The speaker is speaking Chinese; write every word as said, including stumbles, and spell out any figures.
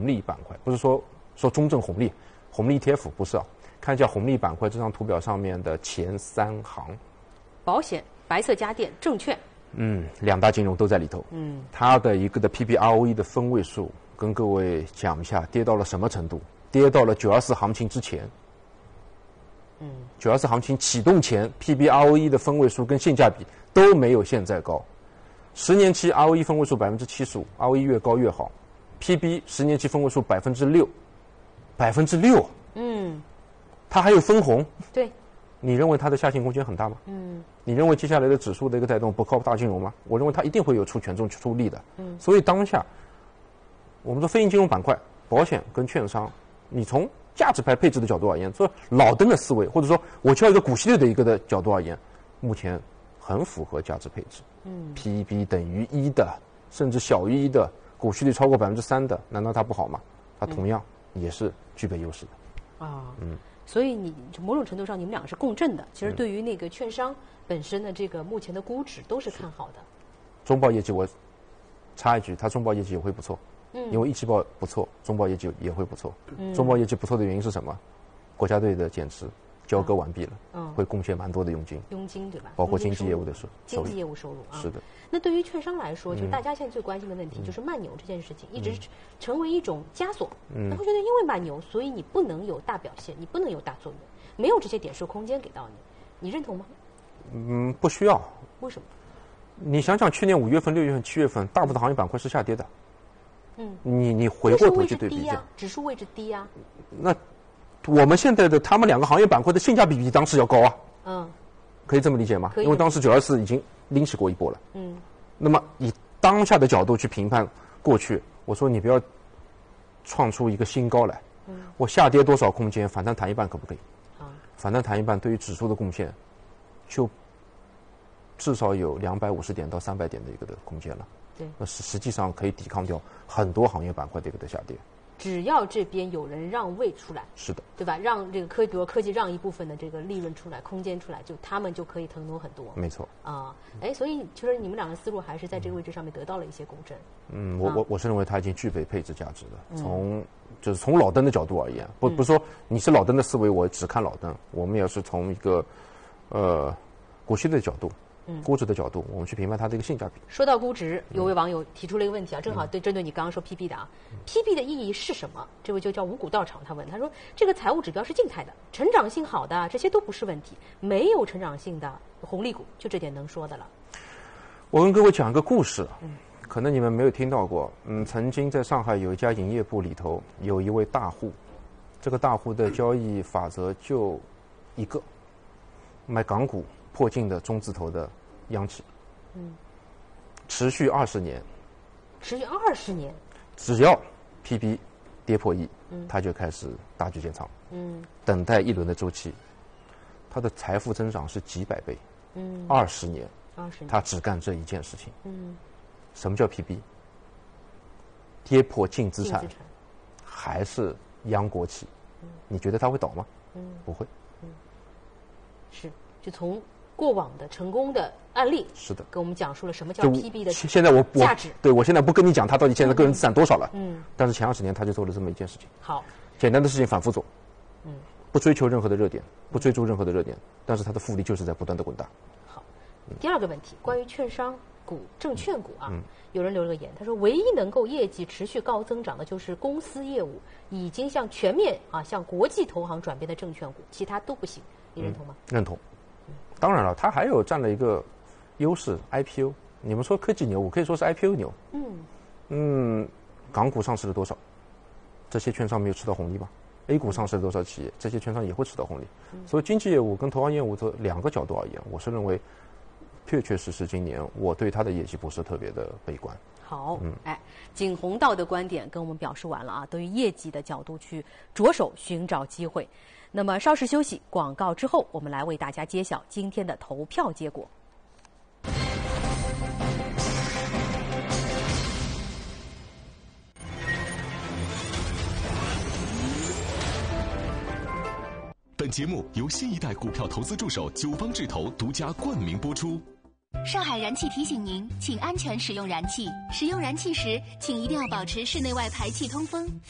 红利板块，不是说说中证红利，红利 E T F 不是啊，看一下红利板块这张图表上面的前三行， 保险、白色家电、证券， 嗯，两大金融都在里头， 嗯， 它的一个的 P B R O E 的分位数，跟各位讲一下，跌到了什么程度？跌到了九二四行情之前。 嗯， 九二四行情启动前 ，P B R O E 的分位数跟性价比都没有现在高。十年期 R O E 分位数百分之七十五 ，R O E 越高越好。P B 十年期分位数百分之六，百分之六。 嗯， 它还有分红。 对。 你认为它的下行空间很大吗？ 嗯。 你认为接下来的指数的一个带动不靠大金融吗？我认为它一定会有出权重出力的。 嗯。 所以当下，我们说非银金融板块，保险跟券商，你从价值派配置的角度而言，做老登的思维，或者说我就要一个股息率的一个的角度而言，目前很符合价值配置。 嗯 ，P B 等于一的，甚至小于一的，股息率超过百分之三的，难道它不好吗？它同样也是具备优势的。 啊， 嗯， 所以你某种程度上你们两个是共振的。其实对于那个券商本身的这个目前的估值都是看好的。 中报业绩我插一句，它中报业绩也会不错。 嗯， 因为一季报不错，中报业绩也会不错。 嗯， 中报业绩不错的原因是什么？国家队的减持交割完毕了， 嗯， 会贡献蛮多的佣金。 佣金对吧？ 包括经纪业务的收经纪业务收入啊。 是的。 那对于券商来说，就是嗯大家现在最关心的问题，就是慢牛这件事情一直成为一种枷锁。 嗯， 他会觉得因为慢牛，所以你不能有大表现，你不能有大作用，没有这些点数空间给到你，你认同吗？ 嗯，不需要。 为什么？ 你想想，去年五月份、六月份、七月份，大部分行业板块是下跌的。 嗯， 你你回过头去对比一下， 指数位置低呀。 那我们现在的他们两个行业板块的性价比比当时要高啊。 嗯， 可以这么理解吗？ 可以。 因为当时九二四已经拎起过一波了。 嗯。 那么以当下的角度去评判过去，我说你不要创出一个新高来。嗯。我下跌多少空间，反弹弹一半可不可以？ 啊。 反弹弹一半，对于指数的贡献，就至少有两百五十点到三百点的一个的空间了。 对， 那实实际上可以抵抗掉很多行业板块的一个的下跌。 只要这边有人让位出来， 是的， 对吧？让这个科，比如科技让一部分的这个利润出来、空间出来，就他们就可以腾挪很多。 没错。 啊，哎，所以其实你们两个思路还是在这个位置上面得到了一些共振。 嗯，我我我是认为它已经具备配置价值的。从、 嗯、 就是从老登的角度而言，不不是说你是老登的思维，我只看老登，我们也是从一个呃股息的角度。嗯，估值的角度，我们去评判它的一个性价比。 说到估值，有位网友提出了一个问题啊，正好对针对你刚刚说 P B 的啊、嗯、，P B 的意义是什么？这位就叫五谷道场，他问，他说这个财务指标是静态的，成长性好的这些都不是问题，没有成长性的红利股，就这点能说的了。 我跟各位讲一个故事，嗯，可能你们没有听到过，嗯，曾经在上海有一家营业部里头有一位大户，这个大户的交易法则就一个，买港股。破净的中字头的央企，嗯，持续二十年， 持续二十年， 只要 P B 跌破一，嗯，他就开始大举建仓，嗯，等待一轮的周期，他的财富增长是几百倍，嗯，二十年， 二十年， 他只干这一件事情， 嗯， 什么叫 P B？ 跌破净资产， 净资产还是央国企，嗯，你觉得他会倒吗？ 嗯， 不会， 嗯，是，就从过往的成功的案例是的， 跟我们讲述了什么叫 P B 的现在我价值。 对我现在不跟你讲他到底现在个人资产多少了， 嗯， 但是前二十年他就做了这么一件事情。 好， 简单的事情反复做， 嗯， 不追求任何的热点，不追逐任何的热点，但是它的复利就是在不断的滚大。 好，第二个问题，关于券商股、证券股啊， 嗯， 有人留了个言，他说唯一能够业绩持续高增长的就是公司业务已经向全面啊向国际投行转变的证券股，其他都不行，你认同吗？ 嗯、认同。当然了，它还有占了一个优势 ，I P O。你们说科技牛，我可以说是 I P O 牛。 嗯嗯，港股上市了多少？这些券商没有吃到红利吧 ？A 股上市了多少企业？这些券商也会吃到红利。嗯、所以经纪业务跟投行业务这两个角度而言，我是认为确确实实今年我对它的业绩不是特别的悲观。 好，嗯，哎，景洪道的观点跟我们表示完了啊，对于业绩的角度去着手寻找机会。那么稍事休息，广告之后，我们来为大家揭晓今天的投票结果。 本节目由新一代股票投资助手九方智投独家冠名播出。 上海燃气提醒您，请安全使用燃气。使用燃气时，请一定要保持室内外排气通风。